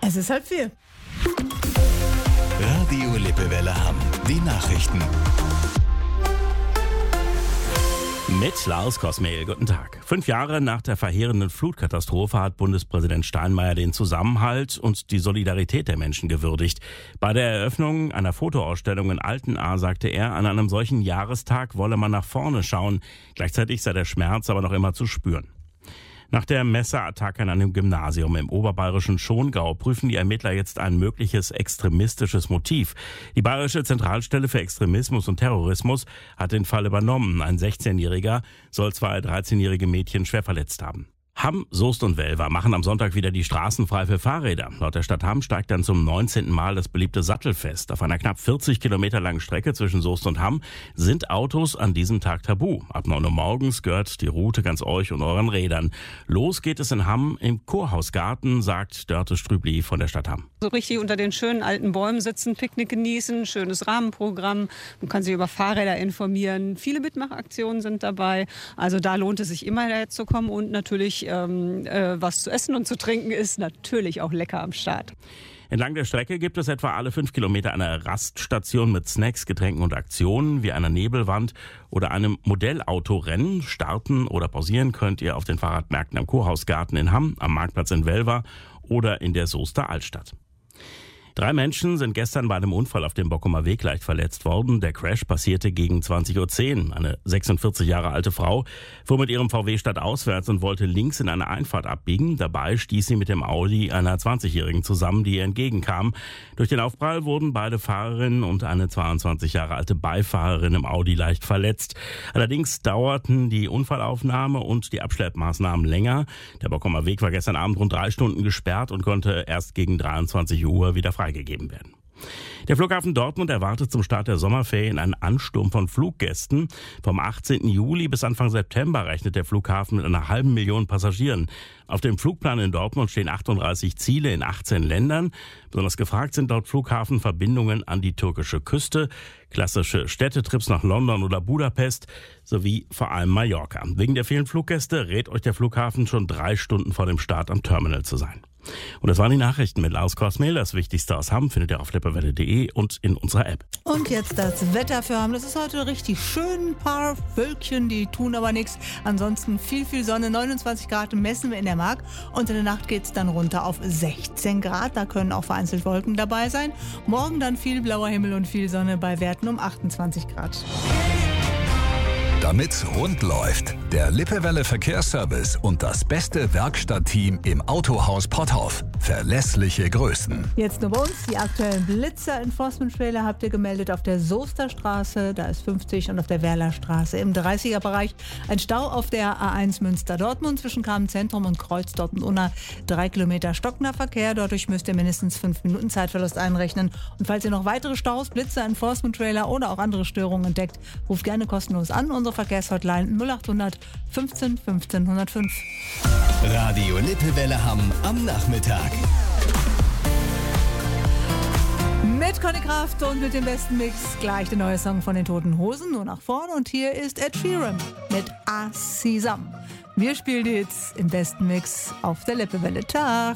Es ist 3:30. Radio Lippewelle Hamm. Die Nachrichten. Mit Lars Kosmehl, guten Tag. 5 Jahre nach der verheerenden Flutkatastrophe hat Bundespräsident Steinmeier den Zusammenhalt und die Solidarität der Menschen gewürdigt. Bei der Eröffnung einer Fotoausstellung in Altenahr sagte er, an einem solchen Jahrestag wolle man nach vorne schauen. Gleichzeitig sei der Schmerz aber noch immer zu spüren. Nach der Messerattacke an einem Gymnasium im oberbayerischen Schongau prüfen die Ermittler jetzt ein mögliches extremistisches Motiv. Die Bayerische Zentralstelle für Extremismus und Terrorismus hat den Fall übernommen. Ein 16-Jähriger soll 2 13-jährige Mädchen schwer verletzt haben. Hamm, Soest und Welver machen am Sonntag wieder die Straßen frei für Fahrräder. Laut der Stadt Hamm steigt dann zum 19. Mal das beliebte Sattelfest. Auf einer knapp 40 Kilometer langen Strecke zwischen Soest und Hamm sind Autos an diesem Tag tabu. Ab 9 Uhr morgens gehört die Route ganz euch und euren Rädern. Los geht es in Hamm im Kurhausgarten, sagt Dörte Strübli von der Stadt Hamm. So richtig unter den schönen alten Bäumen sitzen, Picknick genießen, schönes Rahmenprogramm. Man kann sich über Fahrräder informieren. Viele Mitmachaktionen sind dabei. Also da lohnt es sich immer daher zu kommen und natürlich was zu essen und zu trinken ist natürlich auch lecker am Start. Entlang der Strecke gibt es etwa alle 5 Kilometer eine Raststation mit Snacks, Getränken und Aktionen wie einer Nebelwand oder einem Modellautorennen. Starten oder pausieren könnt ihr auf den Fahrradmärkten am Kurhausgarten in Hamm, am Marktplatz in Welver oder in der Soester Altstadt. 3 Menschen sind gestern bei einem Unfall auf dem Bockumer Weg leicht verletzt worden. Der Crash passierte gegen 20:10 Uhr. Eine 46 Jahre alte Frau fuhr mit ihrem VW stadtauswärts und wollte links in eine Einfahrt abbiegen. Dabei stieß sie mit dem Audi einer 20-Jährigen zusammen, die ihr entgegenkam. Durch den Aufprall wurden beide Fahrerinnen und eine 22 Jahre alte Beifahrerin im Audi leicht verletzt. Allerdings dauerten die Unfallaufnahme und die Abschleppmaßnahmen länger. Der Bockumer Weg war gestern Abend rund 3 Stunden gesperrt und konnte erst gegen 23 Uhr wieder freigegeben werden. Der Flughafen Dortmund erwartet zum Start der Sommerferien einen Ansturm von Fluggästen. Vom 18. Juli bis Anfang September rechnet der Flughafen mit einer 500.000 Passagieren. Auf dem Flugplan in Dortmund stehen 38 Ziele in 18 Ländern. Besonders gefragt sind laut Flughafen Verbindungen an die türkische Küste, klassische Städtetrips nach London oder Budapest sowie vor allem Mallorca. Wegen der vielen Fluggäste rät euch der Flughafen schon 3 Stunden vor dem Start am Terminal zu sein. Und das waren die Nachrichten mit Lars Kosmehl. Das Wichtigste aus Hamm findet ihr auf lippewelle.de und in unserer App. Und jetzt das Wetter für Hamm. Das ist heute richtig schön. Ein paar Wölkchen, die tun aber nichts. Ansonsten viel Sonne. 29 Grad messen wir in der Mark. Und in der Nacht geht es dann runter auf 16 Grad. Da können auch vereinzelt Wolken dabei sein. Morgen dann viel blauer Himmel und viel Sonne bei Werten um 28 Grad. Damit's rund läuft, der Lippewelle Verkehrsservice und das beste Werkstattteam im Autohaus Potthoff. Verlässliche Größen. Jetzt nur bei uns die aktuellen Blitzer-Enforcement-Trailer habt ihr gemeldet auf der Soester Straße, da ist 50 und auf der Werler Straße im 30er-Bereich. Ein Stau auf der A1 Münster-Dortmund zwischen Kamen-Zentrum und Kreuz Dortmund-Unna. 3 Kilometer stockender Verkehr, dadurch müsst ihr mindestens 5 Minuten Zeitverlust einrechnen. Und falls ihr noch weitere Staus, Blitzer-Enforcement-Trailer oder auch andere Störungen entdeckt, ruft gerne kostenlos an. Unsere Verkehrshotline 0800 15 15 105. Radio Lippewelle Hamm am Nachmittag. Mit Conny Kraft und mit dem besten Mix gleich der neue Song von den Toten Hosen, nur nach vorne. Und hier ist Ed Sheeran mit Asisam. Wir spielen die Hits im besten Mix auf der Lippewelle. Tag.